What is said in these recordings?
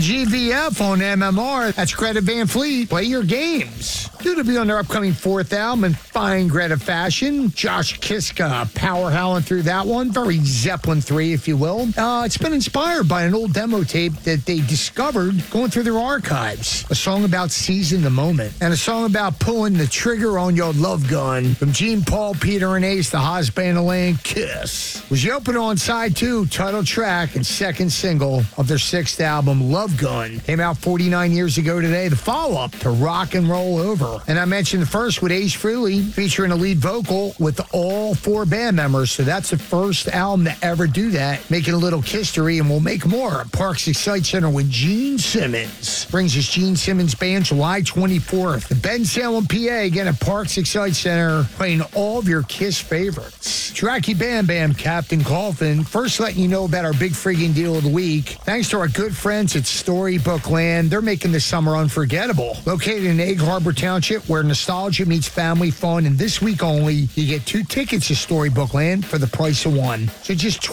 GVF on MMR. That's Greta Van Fleet. Play your games. Due to be on their upcoming fourth album in fine Greta fashion, Josh Kiska power howling through that one. Very Zeppelin 3, if you will. It's been inspired by an old demo tape that they discovered going through their archives. A song about seizing the moment. And a song about pulling the trigger on your love gun. From Gene, Paul, Peter, and Ace, the Haas Band of Land, Kiss. Was the opener on side 2, title track, and second single of their sixth album, Love Gun. Came out 49 years ago today. The follow-up to Rock and Roll Over. And I mentioned the first with Ace Frehley, featuring a lead vocal with all 4 band members. So that's the first album to ever do that, making a little history, and we'll make more at Parks Excite Center with Gene Simmons. Brings us Gene Simmons Band July 24th. The Ben Salem, PA, again at Parks Excite Center, playing all of your Kiss favorites. Tracky Bam Bam, Captain Coffin. First letting you know about our big friggin' deal of the week. Thanks to our good friends at Storybook Land, they're making this summer unforgettable. Located in Egg Harbor Township, where nostalgia meets family fun, and this week only, you get 2 tickets to Storybook Land for the price of 1. So just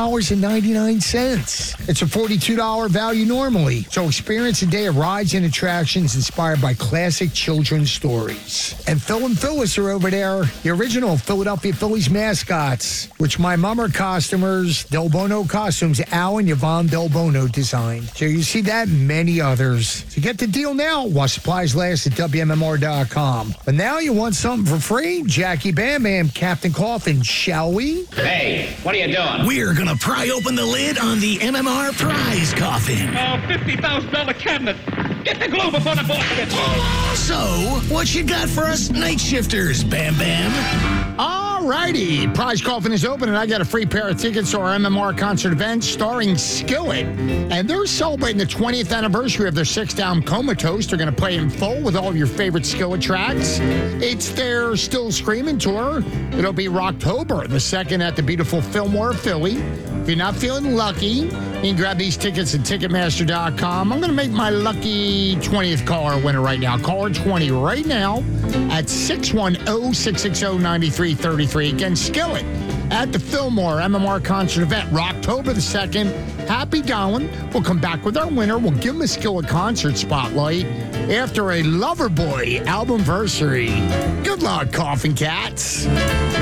$20.99. It's a $42 value normally. So experience a day of rides and attractions inspired by classic children's stories. And Phil and Phyllis are over there, the original Philadelphia Phillies mascots, which my mummer customers, Del Bono Costumes, Al and Yvonne Del Bono designed. So you see that and many others. So get the deal now while supplies last at WMMR.com. But now you want something for free? Jackie Bam Bam, Captain Coffin, shall we? Hey, what are you doing? We're gonna pry open the lid on the MMR prize coffin. $50,000 cabinet. Get the glue before the boss gets So, what you got for us night shifters, Bam Bam? All righty. Prize coffin is open, and I got a free pair of tickets to our MMR concert event starring Skillet. And they're celebrating the 20th anniversary of their 6th album, Comatose. They're going to play in full with all of your favorite Skillet tracks. It's their Still Screaming tour. It'll be Rocktober the 2nd at the beautiful Fillmore, Philly. If you're not feeling lucky, you can grab these tickets at Ticketmaster.com. I'm going to make my lucky 20th caller winner right now. Caller 20 right now at 610-660-9333. Again, Skillet at the Fillmore MMR concert event, Rocktober the 2nd. Happy Darwin. We'll come back with our winner. We'll give him a Skillet concert spotlight after a Loverboy albumversary. Good luck, Coffin Cats.